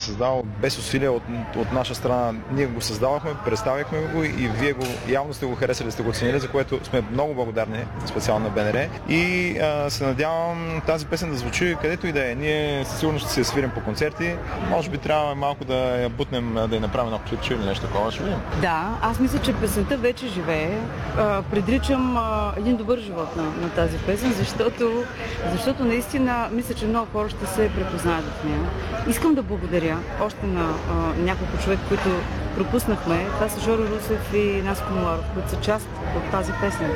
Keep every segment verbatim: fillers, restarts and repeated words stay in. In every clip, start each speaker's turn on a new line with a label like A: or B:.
A: създал без усилия от, от наша страна. Ние го създавахме, представяхме го и вие го явно сте го харесали, сте го оценили, за което сме много благодарни, специално на БНР. И а, се надявам тази песен да звучи където и да е. Ние със сигурност ще се свирим по концерти. Може би трябва малко да я бутнем, да я направим едно клипче или нещо такова. Ще видим.
B: Да, аз мисля, че песента вече живее. А, предричам а, един добър живот на, на тази песен, защото, защото наистина мисля, че много хора ще се препознаят в нея. Искам да благодаря още на а, няколко човека, които пропуснахме. Това са Жоро Русев и Наско Муларов, които са част от тази песен.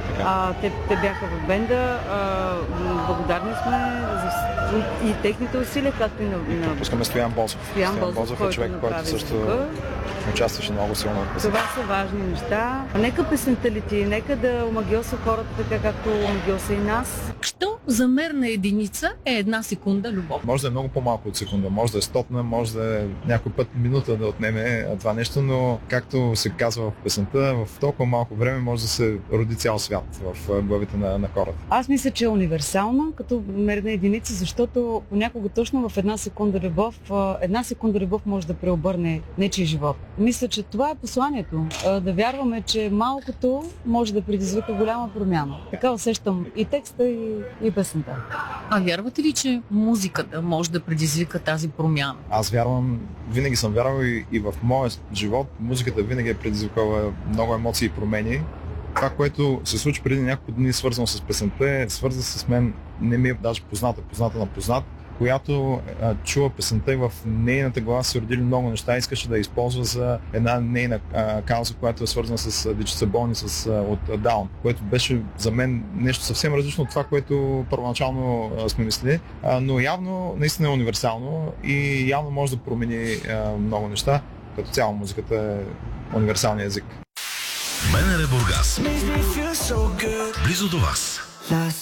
B: А, те, те бяха в бенда. А, благодарни сме за и техните усилия, както и на... на...
A: Пускаме Стоян Бозов.
B: Стоян Бозов,
A: Бозов е човек, който също звука. Участваше много силно в песен.
B: Това са важни неща. Нека песента лети, нека да омагиоса хората така, както омагиоса и нас.
C: Що за мерна единица е една секунда любов?
A: Може да е много по-малко от секунда, може да е стотна, може да е някой път минута да отнеме това нещо, но както се казва в песента, в толкова малко време може да се роди цял свят в главите на, на хората.
B: Аз мисля, че е универсална като мерна единица, защото понякога точно в една секунда любов, една секунда любов може да преобърне нечий живот. Мисля, че това е посланието. Да вярваме, че малкото може да предизвика голяма промяна. Така усещам и текста, и, и песента.
C: А вярвате ли, че музиката може да предизвика тази промяна?
A: Аз вярвам, винаги съм вярвал и, и в моя живот музиката винаги е предизвикала много емоции и промени. Това, което се случи преди няколко дни, свързано с песента, е свързано с мен, не ми е даже позната, позната на познат, която а, чува песента и в нейната глава се родили много неща, искаше да я използва за една нейна а, кауза, която е свързана с дечица болни с, а, от Даун, което беше за мен нещо съвсем различно от това, което първоначално а, сме мислили, а, но явно наистина е универсално и явно може да промени а, много неща. Като цяло музиката е универсалния език.
D: БНР Бургас. Близо до вас.